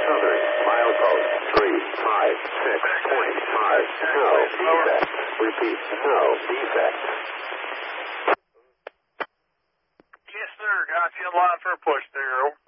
Southern, milepost 356.5. No defect. Repeat, no defect. Yes, sir. Got you in line for a push there.